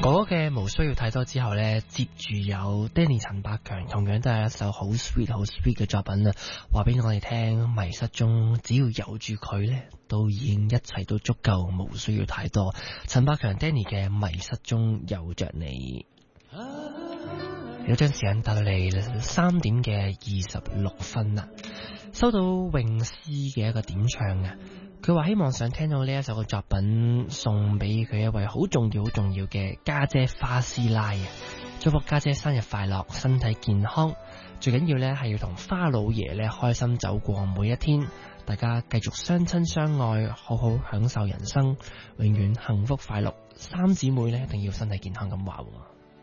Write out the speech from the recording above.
哥嘅無需要太多之後呢，接住有 Danny 陳百強，同樣都係一首好 sweet 嘅作品啦。話俾我哋聽，迷失中只要有住佢呢，都已經一切都足夠，無需要太多。陳百強 Danny 嘅迷失中有着你。有張時間打到嚟3點嘅26分啦，收到泳詩嘅一個點唱啊！佢話希望想聽到呢一首嘅作品，送俾佢一位好重要嘅家姐花師奶啊！祝福家姐生日快樂，身體健康，最緊要呢係要同花老爺呢開心走過每一天，大家繼續相親相愛，好好享受人生，永遠幸福快樂。三姊妹呢一定要身體健康咁話。